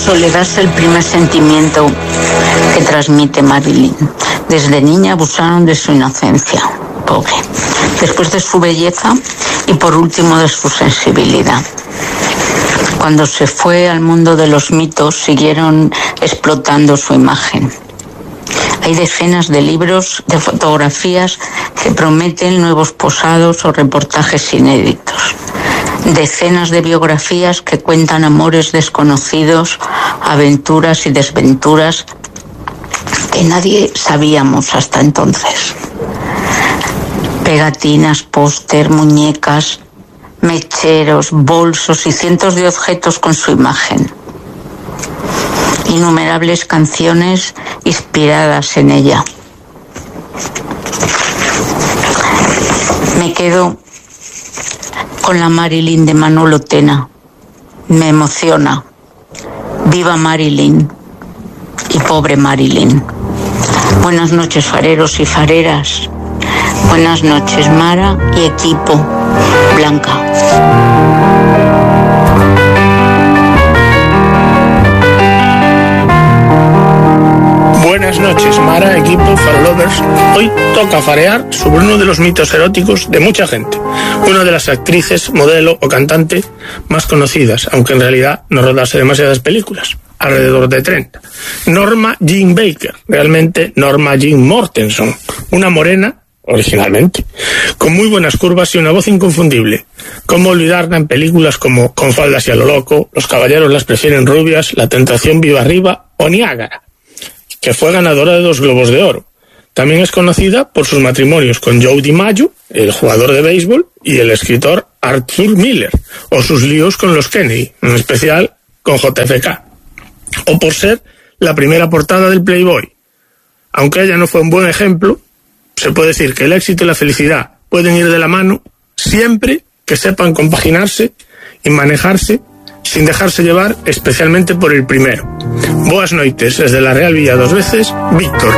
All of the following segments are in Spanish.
soledad es el primer sentimiento que transmite Marilyn. Desde niña abusaron de su inocencia, pobre. Después de su belleza y por último de su sensibilidad. Cuando se fue al mundo de los mitos, siguieron explotando su imagen. Hay decenas de libros, de fotografías que prometen nuevos posados o reportajes inéditos. Decenas de biografías que cuentan amores desconocidos, aventuras y desventuras que nadie sabíamos hasta entonces. Pegatinas, póster, muñecas, mecheros, bolsos y cientos de objetos con su imagen. Innumerables canciones inspiradas en ella. Me quedo con la Marilyn de Manolo Tena. Me emociona. Viva Marilyn y pobre Marilyn. Buenas noches, fareros y fareras. Buenas noches, Mara y equipo. Blanca. Buenas noches, Mara, equipo, farolovers. Hoy toca farear sobre uno de los mitos eróticos de mucha gente. Una de las actrices, modelo o cantante más conocidas, aunque en realidad no rodase demasiadas películas, alrededor de 30. Norma Jean Baker, realmente Norma Jean Mortensen, una morena, originalmente, con muy buenas curvas y una voz inconfundible. ¿Cómo olvidarla en películas como Con faldas y a lo loco, Los caballeros las prefieren rubias, La tentación viva arriba o Niágara, que fue ganadora de 2 Globos de Oro? También es conocida por sus matrimonios con Joe DiMaggio, el jugador de béisbol, y el escritor Arthur Miller, o sus líos con los Kennedy, en especial con JFK, o por ser la primera portada del Playboy. Aunque ella no fue un buen ejemplo, se puede decir que el éxito y la felicidad pueden ir de la mano siempre que sepan compaginarse y manejarse sin dejarse llevar especialmente por el primero. Boas noites desde la Real Villa 2 veces, Víctor.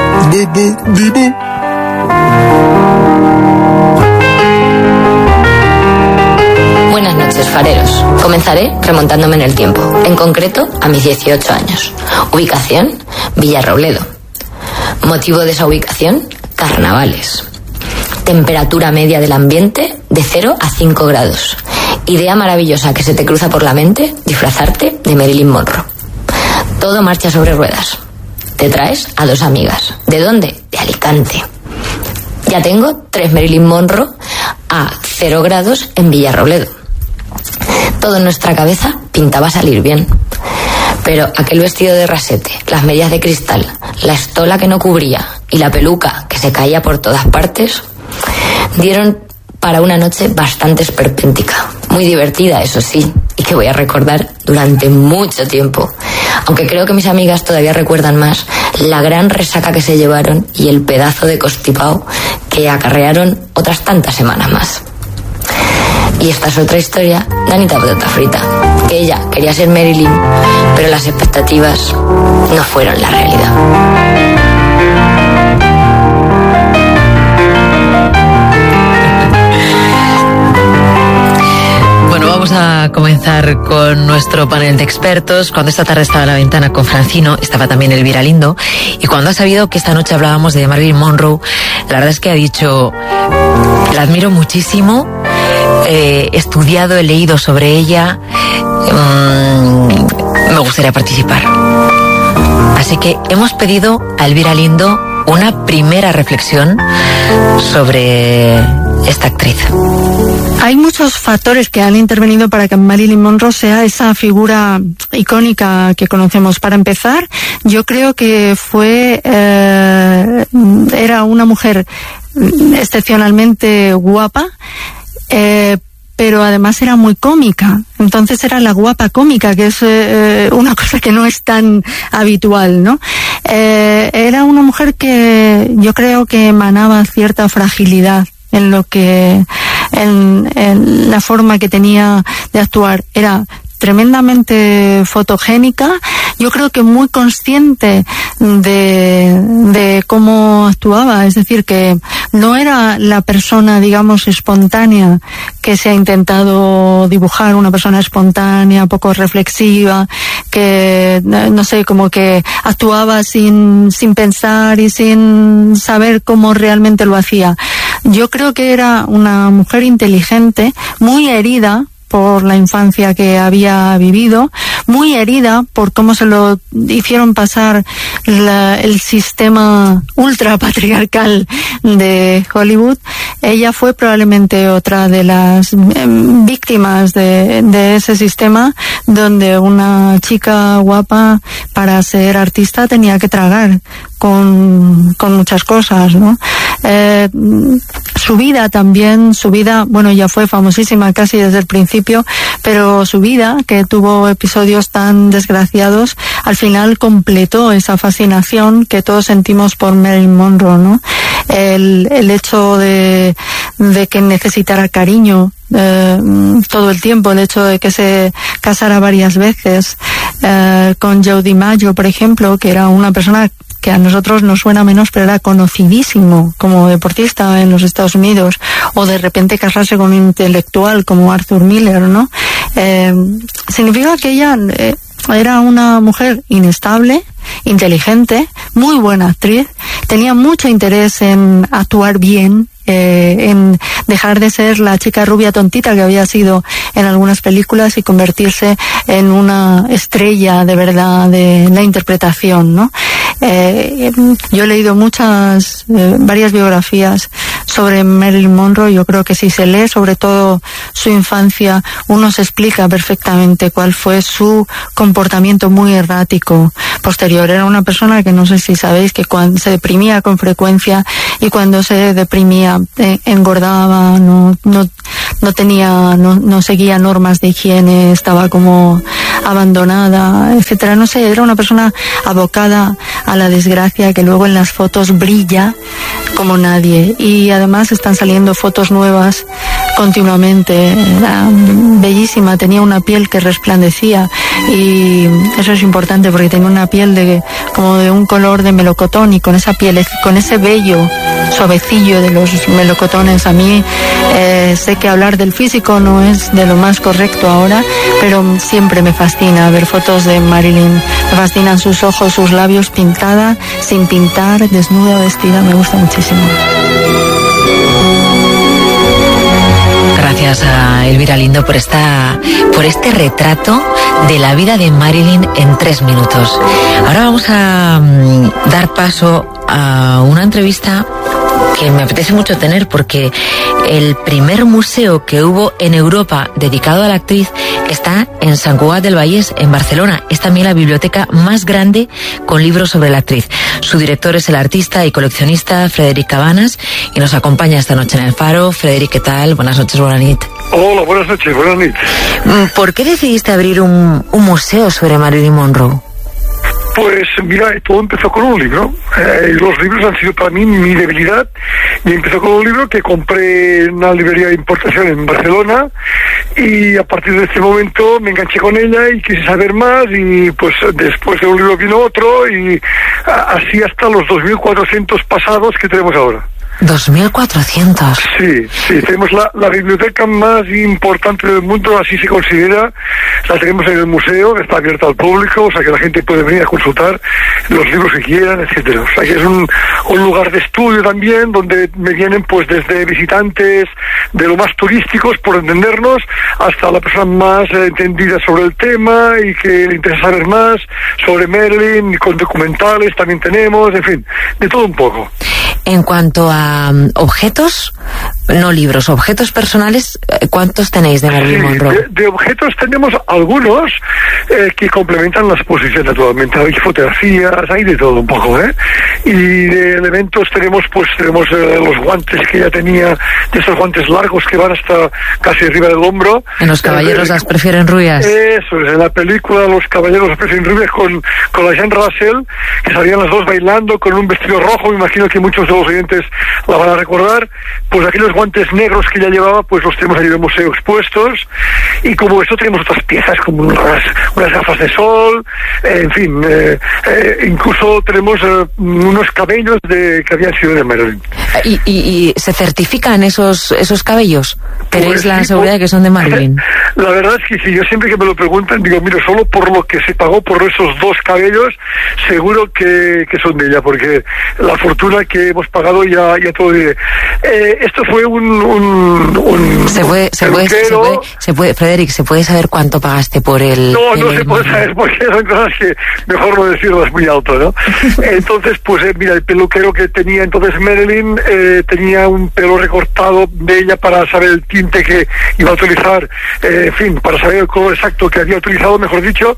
Buenas noches, fareros. Comenzaré remontándome en el tiempo, en concreto a mis 18 años. Ubicación, Villarrobledo. Motivo de esa ubicación, carnavales. Temperatura media del ambiente de 0 a 5 grados. Idea maravillosa que se te cruza por la mente, disfrazarte de Marilyn Monroe. Todo marcha sobre ruedas. Te traes a 2 amigas. ¿De dónde? De Alicante. Ya tengo 3 Marilyn Monroe a 0 grados en Villarrobledo. Todo en nuestra cabeza pintaba salir bien. Pero aquel vestido de rasete, las medias de cristal, la estola que no cubría y la peluca que se caía por todas partes, dieron para una noche bastante esperpéntica. Muy divertida, eso sí, y que voy a recordar durante mucho tiempo. Aunque creo que mis amigas todavía recuerdan más la gran resaca que se llevaron y el pedazo de constipado que acarrearon otras tantas semanas más. Y esta es otra historia de Anita Patata Frita, que ella quería ser Marilyn, pero las expectativas no fueron la realidad. Vamos a comenzar con nuestro panel de expertos. Cuando esta tarde estaba a la ventana con Francino, estaba también Elvira Lindo, y cuando ha sabido que esta noche hablábamos de Marilyn Monroe, la verdad es que ha dicho: la admiro muchísimo, he estudiado, he leído sobre ella, me gustaría participar. Así que hemos pedido a Elvira Lindo una primera reflexión sobre esta actriz. Hay muchos factores que han intervenido para que Marilyn Monroe sea esa figura icónica que conocemos. Para empezar, yo creo que era una mujer excepcionalmente guapa, pero además era muy cómica. Entonces era la guapa cómica, que es una cosa que no es tan habitual, ¿no? Era una mujer que yo creo que emanaba cierta fragilidad en la forma que tenía de actuar. Era tremendamente fotogénica, yo creo que muy consciente de cómo actuaba, es decir, que no era la persona, digamos, espontánea que se ha intentado dibujar, una persona espontánea, poco reflexiva, que no sé, como que actuaba sin pensar y sin saber cómo realmente lo hacía. Yo creo que era una mujer inteligente, muy herida por la infancia que había vivido, muy herida por cómo se lo hicieron pasar el sistema ultrapatriarcal de Hollywood. Ella fue probablemente otra de las víctimas de ese sistema, donde una chica guapa para ser artista tenía que tragar con muchas cosas, ¿no? Su vida, bueno, ella fue famosísima casi desde el principio, pero su vida, que tuvo episodios tan desgraciados, al final completó esa fascinación que todos sentimos por Marilyn Monroe, ¿no? El hecho de que necesitara cariño todo el tiempo, el hecho de que se casara varias veces con Joe DiMaggio, por ejemplo, que era una persona que a nosotros nos suena menos, pero era conocidísimo como deportista en los Estados Unidos, o de repente casarse con un intelectual como Arthur Miller, ¿no? Significa que ella era una mujer inestable, inteligente, muy buena actriz, tenía mucho interés en actuar bien, en dejar de ser la chica rubia tontita que había sido en algunas películas y convertirse en una estrella de verdad de la interpretación, ¿no? Yo he leído varias biografías sobre Marilyn Monroe. Yo creo que si se lee sobre todo su infancia, uno se explica perfectamente cuál fue su comportamiento muy errático posterior. Era una persona que, no sé si sabéis, que cuando se deprimía con frecuencia, y cuando se deprimía engordaba, no seguía normas de higiene, estaba como abandonada, etcétera. No sé, era una persona abocada a la desgracia, que luego en las fotos brilla como nadie, y además están saliendo fotos nuevas continuamente. Era bellísima, tenía una piel que resplandecía, y eso es importante porque tenía una piel como de un color de melocotón, y con esa piel, con ese vello suavecillo de los melocotones. A mí sé que hablar del físico no es de lo más correcto ahora, pero siempre me fascina ver fotos de Marilyn. Me fascinan sus ojos, sus labios, pintada, sin pintar, desnuda, vestida. Me gusta muchísimo. Gracias a Elvira Lindo por este retrato de la vida de Marilyn en 3 minutos. Ahora vamos a dar paso a una entrevista que me apetece mucho tener, porque el primer museo que hubo en Europa dedicado a la actriz está en Sant Cugat del Vallès, en Barcelona. Es también la biblioteca más grande con libros sobre la actriz. Su director es el artista y coleccionista Frederic Cabanas, y nos acompaña esta noche en El Faro. Frederic, ¿qué tal? Buenas noches, buenas nit. Hola, buenas noches, buenas nit. ¿Por qué decidiste abrir un museo sobre Marilyn Monroe? Pues mira, todo empezó con un libro. Los libros han sido para mí mi debilidad, y empezó con un libro que compré en una librería de importación en Barcelona, y a partir de este momento me enganché con ella y quise saber más, y pues después de un libro vino otro, y así hasta los 2.400 pasados que tenemos ahora. 2.400. Sí, tenemos la biblioteca más importante del mundo, así se considera. La tenemos en el museo, está abierta al público, o sea que la gente puede venir a consultar los libros que quieran, etcétera. O sea que es un lugar de estudio también, donde me vienen pues desde visitantes de lo más turísticos, por entendernos, hasta la persona más entendida sobre el tema y que le interesa saber más sobre Marilyn, con documentales también tenemos, en fin, de todo un poco. En cuanto a objetos, no libros, objetos personales, ¿cuántos tenéis de Marilyn Monroe? De objetos tenemos algunos que complementan la exposición, naturalmente. Hay fotografías, hay de todo un poco, ¿eh? Y de elementos tenemos los guantes que ella tenía, de esos guantes largos que van hasta casi arriba del hombro. En Los caballeros las prefieren rubias. Eso es, en la película Los caballeros las prefieren rubias, con la Jean Russell, que salían las dos bailando con un vestido rojo. Me imagino que muchos de los oyentes la van a recordar. Pues aquellos guantes negros que ella llevaba, pues los tenemos ahí en el museo expuestos, y como esto tenemos otras piezas como unas gafas de sol, en fin, incluso tenemos unos cabellos que habían sido de Marilyn. ¿Y se certifican esos cabellos? ¿Tenéis la seguridad de que son de Marilyn? La verdad es que sí, yo siempre que me lo preguntan digo, mira, solo por lo que se pagó por esos 2 cabellos, seguro que son de ella, porque la fortuna que hemos pagado ya todo diré. Esto fue se puede, Frederic, ¿se puede saber cuánto pagaste por el? No se puede saber, porque son cosas que mejor no decirlas muy alto, ¿no? Entonces, pues mira, el peluquero que tenía entonces Marilyn tenía un pelo recortado de ella para saber el tinte que iba a utilizar, en fin, para saber el color exacto que había utilizado, mejor dicho,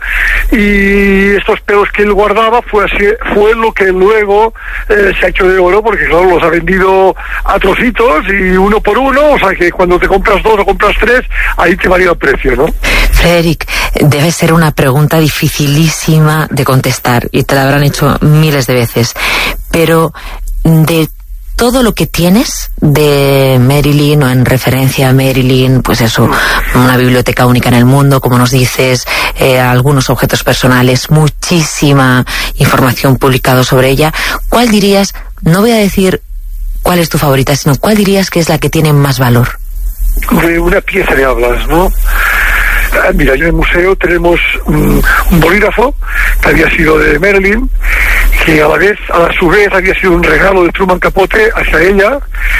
y estos pelos que él guardaba fue lo que luego se ha hecho de oro, porque claro, los ha vendido a trocitos y uno por uno, o sea que cuando te compras 2 o compras 3, ahí te varía el precio, ¿no? Frederic, debe ser una pregunta dificilísima de contestar y te la habrán hecho miles de veces, pero de todo lo que tienes de Marilyn o en referencia a Marilyn, pues eso, una biblioteca única en el mundo, como nos dices, algunos objetos personales, muchísima información publicada sobre ella, ¿cuál dirías, no voy a decir cuál es tu favorita, sino cuál dirías que es la que tiene más valor? De una pieza de hablas, ¿no? Mira, en el museo tenemos un bolígrafo que había sido de Marilyn, que a su vez había sido un regalo de Truman Capote hacia ella,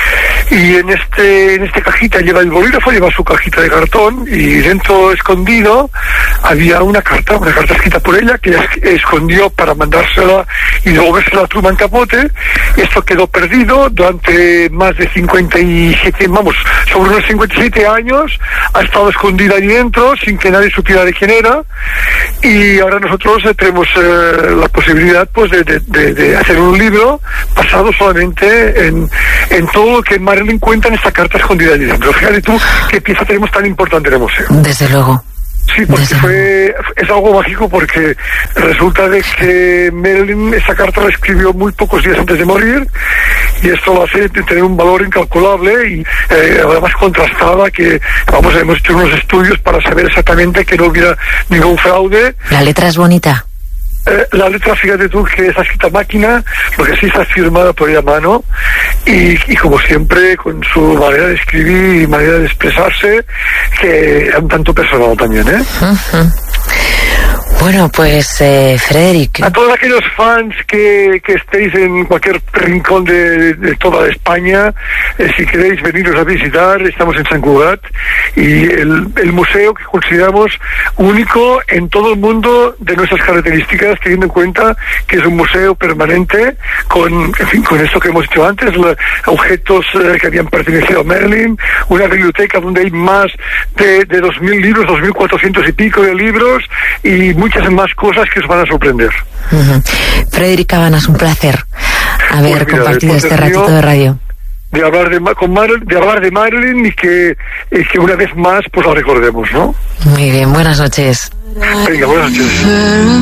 y en esta cajita lleva el bolígrafo, lleva su cajita de cartón, y dentro escondido había una carta escrita por ella que ella escondió para mandársela y devolvérsela a Truman Capote. Esto quedó perdido durante más de 57, sobre unos 57 años, ha estado escondida ahí dentro sin que nadie supiera de quién era, y ahora nosotros tenemos la posibilidad pues de hacer un libro basado solamente en todo lo que Marilyn cuenta en esta carta escondida allí dentro. Fíjate tú qué pieza tenemos tan importante en el museo. Desde luego. Sí, porque es algo mágico, porque resulta de que Marilyn esa carta la escribió muy pocos días antes de morir, y esto lo hace tener un valor incalculable y además contrastada, que hemos hecho unos estudios para saber exactamente que no hubiera ningún fraude. ¿La letra es bonita? La letra, fíjate tú que está escrita a máquina, lo que sí está firmada por ella a mano, y como siempre con su manera de escribir y manera de expresarse, que es un tanto personal también, ¿eh? Uh-huh. Bueno, pues Frederic, a todos aquellos fans que estéis en cualquier rincón de toda España, si queréis veniros a visitar, estamos en Sant Cugat, y el museo que consideramos único en todo el mundo de nuestras características, teniendo en cuenta que es un museo permanente con esto que hemos dicho antes, objetos que habían pertenecido a Marilyn, una biblioteca donde hay más de 2.000 libros, 2.400 y pico de libros, y muchas más cosas que os van a sorprender. Uh-huh. Frederic Cabanas, un placer haber compartido este ratito de radio. De hablar de Marilyn, y que una vez más pues la recordemos, ¿no? Muy bien, buenas noches. Venga, buenas noches.